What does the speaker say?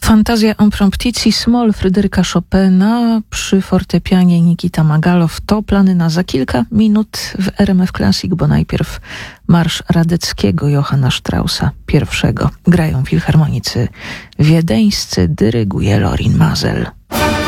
Fantazja impromptitis moll Fryderyka Chopina przy fortepianie Nikita Magalow to plany na za kilka minut w RMF Classic, bo najpierw marsz Radeckiego Johanna Straussa I. Grają filharmonicy wiedeńscy, dyryguje Lorin Maazel.